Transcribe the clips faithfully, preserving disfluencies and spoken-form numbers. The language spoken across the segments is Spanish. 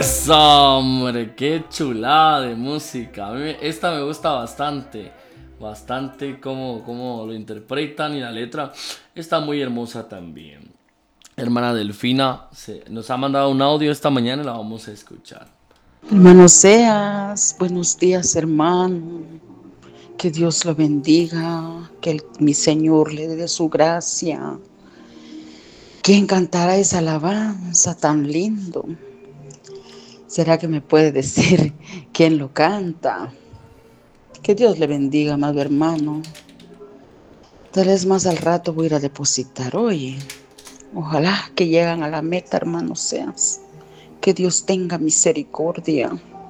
Eso, hombre, qué chulada de música. A mí me- esta me gusta bastante. Bastante cómo, cómo lo interpretan y la letra está muy hermosa también. Hermana Delfina se, nos ha mandado un audio esta mañana y la vamos a escuchar. Hermano Seas, buenos días, hermano. Que Dios lo bendiga, que el- mi Señor le dé su gracia. ¿Quién cantará esa alabanza tan lindo? ¿Será que me puede decir quién lo canta? Que Dios le bendiga, amado hermano. Tal vez más al rato voy a ir a depositar. Oye, ojalá que lleguen a la meta, hermano Seas. Que Dios tenga misericordia.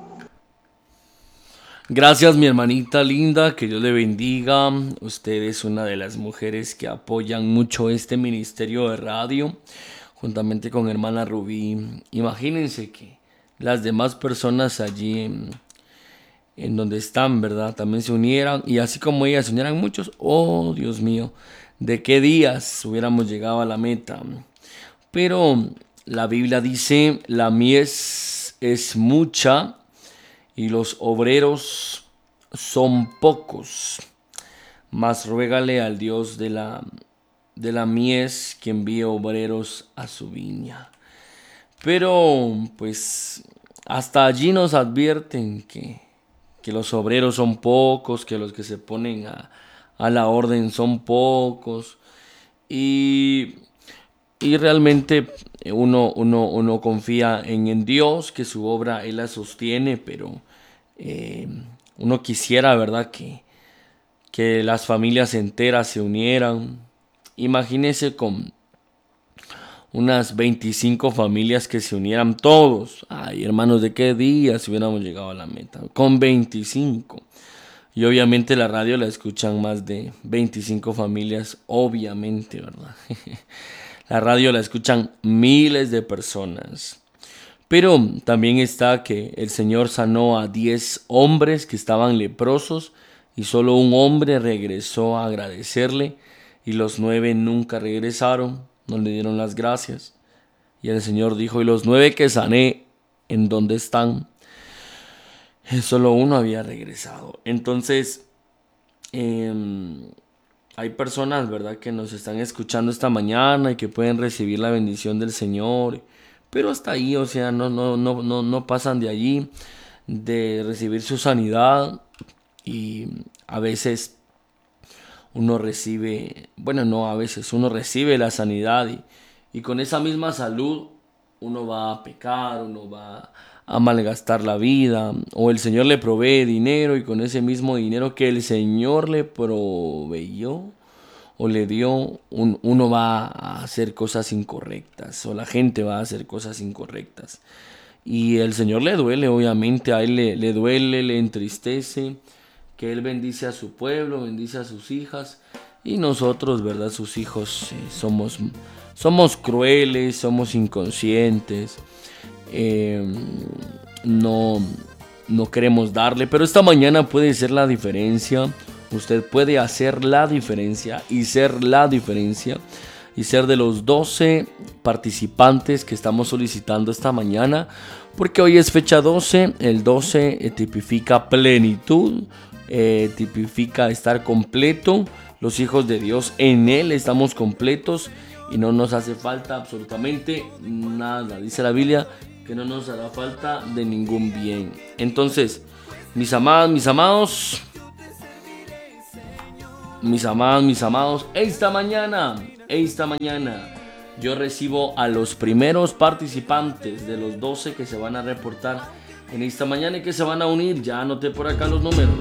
Gracias, mi hermanita linda, que Dios le bendiga. Usted es una de las mujeres que apoyan mucho este ministerio de radio, juntamente con hermana Rubí. Imagínense que las demás personas allí en, en donde están, ¿verdad? También se unieran y así como ellas se unieran muchos. Oh, Dios mío, ¿de qué días hubiéramos llegado a la meta? Pero la Biblia dice, la mies es mucha y los obreros son pocos. Mas ruégale al Dios de la, de la mies que envíe obreros a su viña. Pero, pues, hasta allí nos advierten que, que los obreros son pocos, que los que se ponen a, a la orden son pocos. Y, y realmente uno, uno, uno confía en, en Dios, que su obra Él la sostiene, pero eh, uno quisiera, ¿verdad?, que, que las familias enteras se unieran. Imagínese con unas veinticinco familias que se unieran todos. Ay, hermanos, ¿de qué día si hubiéramos llegado a la meta? Con veinticinco. Y obviamente la radio la escuchan más de veinticinco familias, obviamente, ¿verdad? La radio la escuchan miles de personas. Pero también está que el Señor sanó a diez hombres que estaban leprosos y solo un hombre regresó a agradecerle y los nueve nunca regresaron, no le dieron las gracias. Y el Señor dijo, y los nueve que sané, ¿en dónde están? Eh, Solo uno había regresado. Entonces, eh, hay personas, ¿verdad?, que nos están escuchando esta mañana y que pueden recibir la bendición del Señor. Pero hasta ahí, o sea, no, no, no, no, no pasan de allí, de recibir su sanidad. Y a veces uno recibe, bueno, no a veces, uno recibe la sanidad y, y con esa misma salud uno va a pecar, uno va a malgastar la vida, o el Señor le provee dinero y con ese mismo dinero que el Señor le proveyó o le dio, un- uno va a hacer cosas incorrectas, o la gente va a hacer cosas incorrectas. Y el Señor le duele, obviamente, a Él le, le duele, le entristece, que Él bendice a su pueblo, bendice a sus hijas, y nosotros, ¿verdad? Sus hijos, eh, somos, somos crueles, somos inconscientes, eh, no, no queremos darle, pero esta mañana puede ser la diferencia. Usted puede hacer la diferencia y ser la diferencia y ser de los doce participantes que estamos solicitando esta mañana, porque hoy es fecha doce. El doce eh, tipifica plenitud, eh, tipifica estar completo. Los hijos de Dios, en Él estamos completos y no nos hace falta absolutamente nada. Dice la Biblia que no nos hará falta de ningún bien. Entonces, mis amadas, mis amados, mis amadas, mis amados, esta mañana, esta mañana, yo recibo a los primeros participantes de los doce que se van a reportar en esta mañana y que se van a unir. Ya anoté por acá los números.